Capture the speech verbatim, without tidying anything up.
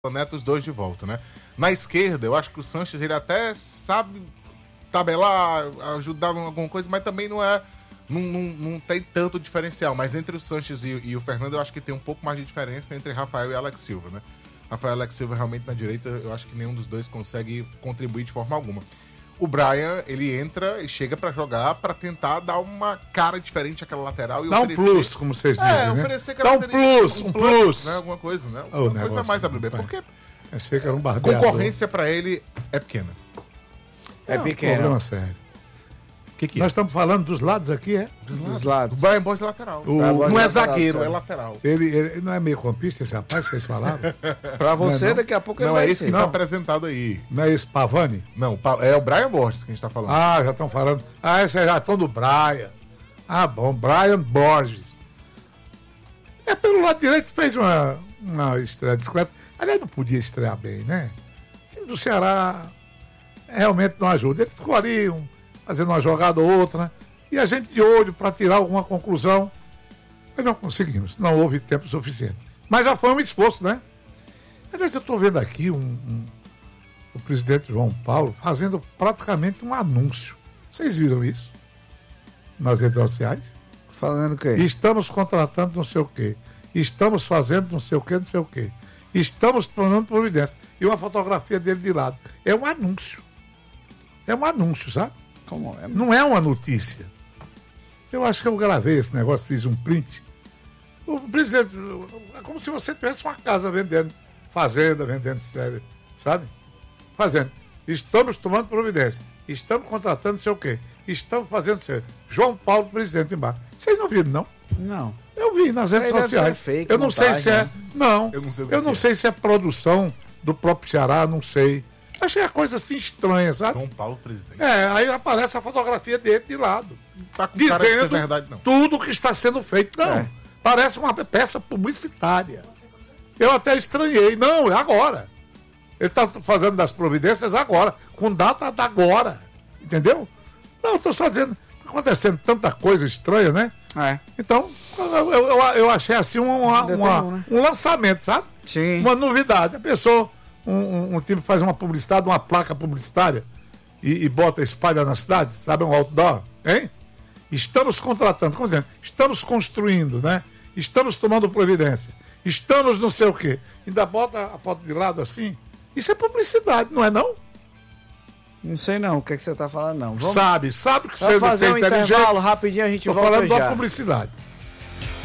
Neto, os dois de volta, né? Na esquerda, eu acho que o Sanches, ele até sabe tabelar, ajudar em alguma coisa, mas também não é, não, não, não tem tanto diferencial. Mas entre o Sanches e, e o Fernando, eu acho que tem um pouco mais de diferença entre Rafael e Alex Silva, né? Rafael e Alex Silva, realmente, na direita, eu acho que nenhum dos dois consegue contribuir de forma alguma. O Brian, ele entra e chega pra jogar pra tentar dar uma cara diferente àquela lateral e dá oferecer... um plus, como vocês dizem, é, né? oferecer Dá um plus, um, um plus, plus. Né? Alguma coisa, né? Oh, Alguma coisa a mais, W B, porque eu sei que era um barbeador. Concorrência pra ele é pequena. É, é pequena. É um problema sério. Que que Nós é? estamos falando dos lados aqui, é? Dos, dos lados. O Brian Boys é lateral. O... Não é lateral, zagueiro, certo. é lateral. Ele, ele não é meio campista, esse rapaz que vocês falaram? Pra você, não é, não? daqui a pouco ele Não, vai é esse ser. que Não. tá apresentado aí. Não é esse Pavani? Não, é o Brian Borges que a gente tá falando. Ah, já estão falando. Ah, esses já estão do Brian. Ah, bom, Brian Borges. É, pelo lado direito fez uma, uma estreia discreta. Aliás, não podia estrear bem, né? O time do Ceará realmente não ajuda. Ele ficou ali um, fazendo uma jogada ou outra, né? E a gente de olho para tirar alguma conclusão. Mas não conseguimos. Não houve tempo suficiente. Mas já foi um esforço, né? Aliás, eu estou vendo aqui um, um, o presidente João Paulo fazendo praticamente um anúncio. Vocês viram isso? Nas redes sociais? Falando o quê? Estamos contratando não sei o quê. Estamos fazendo não sei o quê, não sei o quê. Estamos tornando providência. E uma fotografia dele de lado. É um anúncio. É um anúncio, sabe? Como é? Não é uma notícia. Eu acho que eu gravei esse negócio, fiz um print. O presidente, é como se você tivesse uma casa vendendo, fazenda, vendendo série, sabe? Fazendo. Estamos tomando providência. Estamos contratando não sei o quê. Estamos fazendo série. João Paulo, presidente embaixo. Vocês não viram, não? Não. Eu vi nas redes Isso aí deve sociais. ser fake, eu não montagem, sei se é. né? Não. Eu não sei o que eu não é. sei se é produção do próprio Ceará, não sei. Achei a coisa assim estranha, sabe? João Paulo, presidente. É, aí aparece a fotografia dele de lado. Tá com cara de ser Dizendo verdade, não. tudo que está sendo feito. Não, É. parece uma peça publicitária. Eu até estranhei. Não, é agora. Ele está fazendo das providências agora, com data da agora. Entendeu? Não, estou só dizendo, está acontecendo tanta coisa estranha, né? É. Então, eu, eu, eu achei assim uma, Ainda uma- tem um, né? um lançamento, sabe? Sim. Uma novidade. A pessoa, um, um, um time faz uma publicidade, uma placa publicitária e, e bota, espalha na cidade, sabe? Um outdoor, hein? Estamos contratando, como dizendo, estamos construindo, né? Estamos tomando providência. Estamos não sei o quê. Ainda bota a foto de lado assim. Isso é publicidade, não é não? Não sei não o que, é que você tá falando, não. Vamos, Sabe, sabe que vamos você, fazer você um é inteligente. intervalo rapidinho, a gente Estou volta falando já. da publicidade.